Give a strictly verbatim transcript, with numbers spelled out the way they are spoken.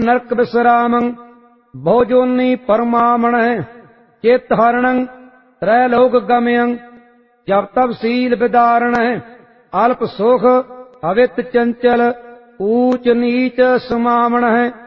नरक विश्रामं भोजोन्नी परमामण चित हरणं त्रैलोक गमयं जप तप शील विदारण अल्प सुख अवित चंचल ऊच नीच समावण